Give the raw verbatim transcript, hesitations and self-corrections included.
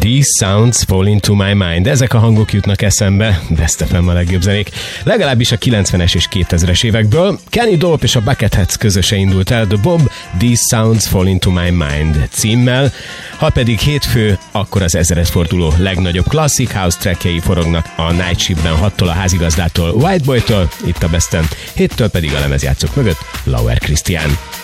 These sounds fall into my mind. Ezek a hangok jutnak eszembe, Best ef em a legjobb zenék. Legalábbis a kilencvenes és kétezres évekből. Kenny Dope és a Bucketheads közösen indult el The Bob These Sounds Fall into my mind címmel. Ha pedig hétfő, akkor az ezredforduló legnagyobb klasszik house trackjei forognak a Night Shiftben hattól a házigazdától, White Boytól, itt a Besten, héttől pedig a lemezjátszók mögött Lauer Christian.